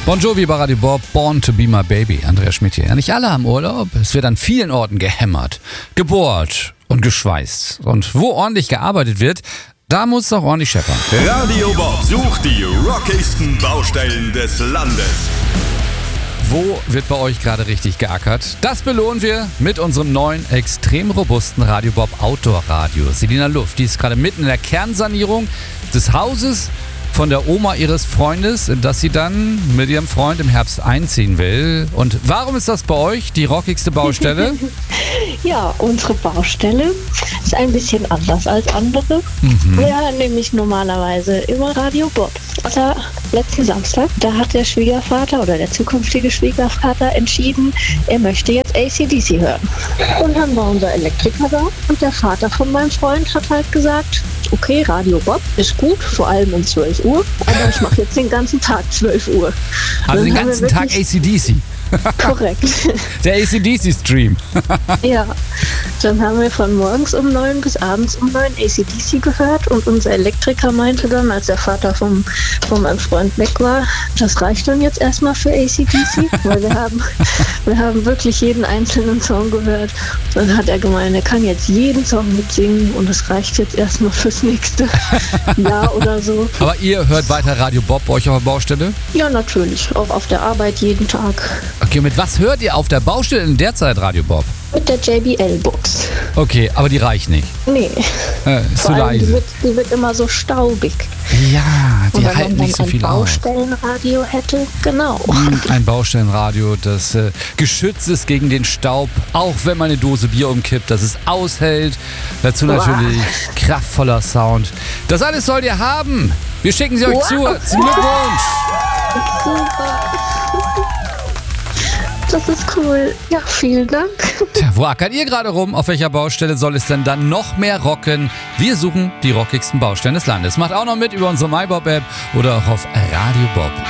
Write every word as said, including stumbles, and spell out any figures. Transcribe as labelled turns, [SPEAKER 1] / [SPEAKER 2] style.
[SPEAKER 1] Bon Jovi bei Radio Bob, Born to be my baby. Andreas Schmidt hier. Ja, nicht alle haben Urlaub. Es wird an vielen Orten gehämmert, gebohrt und geschweißt. Und wo ordentlich gearbeitet wird, da muss es auch ordentlich scheppern.
[SPEAKER 2] Radio Bob sucht die rockigsten Baustellen des Landes.
[SPEAKER 1] Wo wird bei euch gerade richtig geackert? Das belohnen wir mit unserem neuen, extrem robusten Radio Bob Outdoor Radio. Selina Luft, die ist gerade mitten in der Kernsanierung des Hauses von der Oma ihres Freundes, in das sie dann mit ihrem Freund im Herbst einziehen will. Und warum ist das bei euch die rockigste Baustelle?
[SPEAKER 3] Ja, unsere Baustelle ist ein bisschen anders als andere.
[SPEAKER 1] Mhm.
[SPEAKER 3] Wir hören nämlich normalerweise immer Radio Bob. Also letzten Samstag, da hat der Schwiegervater oder der zukünftige Schwiegervater entschieden, er möchte jetzt A C D C hören. Und dann war unser Elektriker da und der Vater von meinem Freund hat halt gesagt, okay, Radio Bob ist gut, vor allem um zwölf Uhr, aber ich mache jetzt den ganzen Tag zwölf Uhr.
[SPEAKER 1] Also den
[SPEAKER 3] Dann haben
[SPEAKER 1] ganzen
[SPEAKER 3] wir
[SPEAKER 1] Tag A
[SPEAKER 3] wirklich-
[SPEAKER 1] C D C.
[SPEAKER 3] Korrekt.
[SPEAKER 1] Der A C D C-Stream.
[SPEAKER 3] Ja, dann haben wir von morgens um neun bis abends um neun A C D C gehört und unser Elektriker meinte dann, als der Vater vom, von meinem Freund weg war, das reicht dann jetzt erstmal für A C D C, weil wir haben, wir haben wirklich jeden einzelnen Song gehört. Dann hat er gemeint, er kann jetzt jeden Song mitsingen und es reicht jetzt erstmal fürs nächste Jahr oder so.
[SPEAKER 1] Aber ihr hört weiter Radio Bob bei euch auf der Baustelle?
[SPEAKER 3] Ja, natürlich, auch auf der Arbeit jeden Tag
[SPEAKER 1] Okay, mit was hört ihr auf der Baustelle in der Zeit Radio Bob?
[SPEAKER 3] mit der J B L-Box.
[SPEAKER 1] Okay, aber die reicht nicht.
[SPEAKER 3] Nee,
[SPEAKER 1] Äh, ist zu
[SPEAKER 3] vor allem die
[SPEAKER 1] leise.
[SPEAKER 3] wird, die wird immer so staubig.
[SPEAKER 1] Ja, die
[SPEAKER 3] Und wenn
[SPEAKER 1] halten
[SPEAKER 3] man
[SPEAKER 1] nicht so
[SPEAKER 3] dann
[SPEAKER 1] viel
[SPEAKER 3] ein
[SPEAKER 1] aus.
[SPEAKER 3] Baustellenradio hätte, genau.
[SPEAKER 1] Hm, Ein Baustellenradio, das äh, geschützt ist gegen den Staub, auch wenn man eine Dose Bier umkippt, dass es aushält. Dazu natürlich kraftvoller Sound. Das alles sollt ihr haben. Wir schicken sie euch
[SPEAKER 3] Wow.
[SPEAKER 1] zu. Herzlichen Glückwunsch.
[SPEAKER 3] Super. Das ist cool. Ja, vielen Dank.
[SPEAKER 1] Tja, wo ackert ihr gerade rum? Auf welcher Baustelle soll es denn dann noch mehr rocken? Wir suchen die rockigsten Baustellen des Landes. Macht auch noch mit über unsere MyBob-App oder auch auf Radio Bob.